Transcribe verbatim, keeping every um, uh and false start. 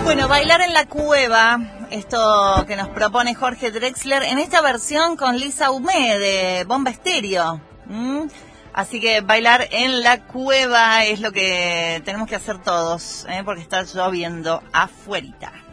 Bueno, bailar en la cueva, esto que nos propone Jorge Drexler, en esta versión con Lisa Humé de Bomba Estéreo. ¿Mm? Así que bailar en la cueva es lo que tenemos que hacer todos, ¿eh? Porque está lloviendo afuerita.